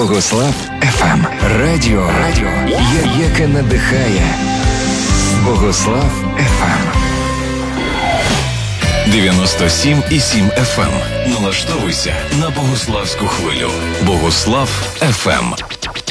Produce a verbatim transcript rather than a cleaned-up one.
Богослав еф ем. Радіо, радіо, я- яке надихає. Богослав еф ем. дев'яносто сім і сім еф ем. Налаштовуйся на богославську хвилю. Богослав еф ем.